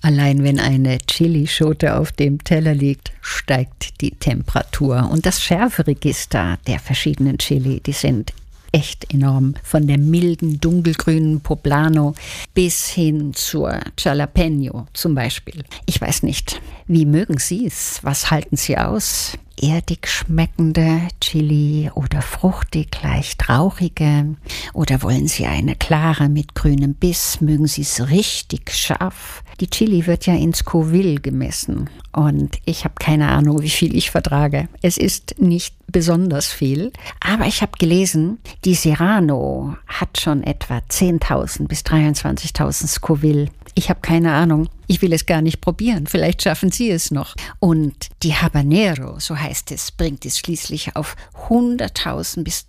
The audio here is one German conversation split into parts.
Allein wenn eine Chilischote auf dem Teller liegt, steigt die Temperatur. Und das Schärferegister der verschiedenen Chili, die sind echt enorm. Von der milden, dunkelgrünen Poblano bis hin zur Jalapeno zum Beispiel. Ich weiß nicht, wie mögen Sie es? Was halten Sie aus? Erdig schmeckende Chili oder fruchtig, leicht rauchige? Oder wollen Sie eine klare mit grünem Biss? Mögen Sie es richtig scharf? Die Chili wird ja in Scoville gemessen und ich habe keine Ahnung, wie viel ich vertrage. Es ist nicht besonders viel, aber ich habe gelesen, die Serrano hat schon etwa 10.000 bis 23.000 Scoville. Ich habe keine Ahnung. Ich will es gar nicht probieren. Vielleicht schaffen Sie es noch. Und die Habanero, so heißt es, bringt es schließlich auf 100.000 bis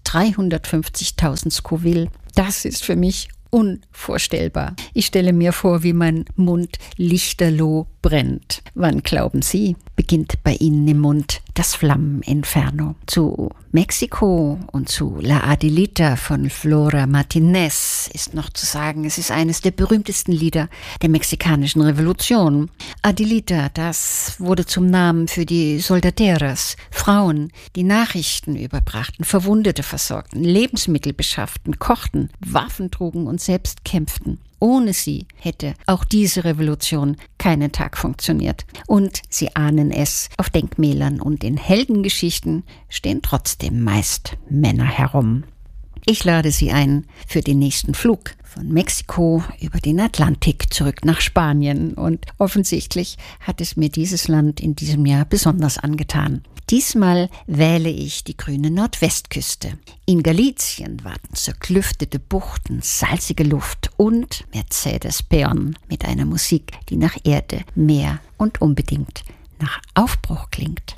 350.000 Scoville. Das ist für mich unvorstellbar. Ich stelle mir vor, wie mein Mund lichterloh brennt. Wann glauben Sie, beginnt bei Ihnen im Mund das Flammeninferno? Zu Mexiko und zu La Adelita von Flora Martinez ist noch zu sagen, es ist eines der berühmtesten Lieder der mexikanischen Revolution. Adelita, das wurde zum Namen für die Soldateras, Frauen, die Nachrichten überbrachten, Verwundete versorgten, Lebensmittel beschafften, kochten, Waffen trugen und selbst kämpften. Ohne sie hätte auch diese Revolution keinen Tag funktioniert. Und Sie ahnen es, auf Denkmälern und in Heldengeschichten stehen trotzdem meist Männer herum. Ich lade Sie ein für den nächsten Flug von Mexiko über den Atlantik zurück nach Spanien. Und offensichtlich hat es mir dieses Land in diesem Jahr besonders angetan. Diesmal wähle ich die grüne Nordwestküste. In Galicien warten zerklüftete Buchten, salzige Luft und Mercedes-Benz mit einer Musik, die nach Erde, Meer und unbedingt nach Aufbruch klingt.